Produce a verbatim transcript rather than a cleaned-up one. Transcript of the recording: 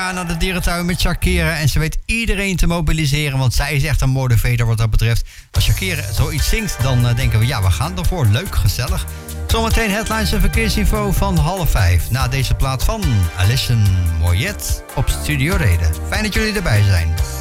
Ja, naar de dierentuin met Shakira. En ze weet iedereen te mobiliseren, want zij is echt een motivator wat dat betreft. Als Shakira zoiets zingt, dan uh, denken we, ja, we gaan ervoor. Leuk, gezellig. Zometeen headlines en verkeersinfo van half vijf. Na deze plaat van Alison Moyet op Studio Reden. Fijn dat jullie erbij zijn.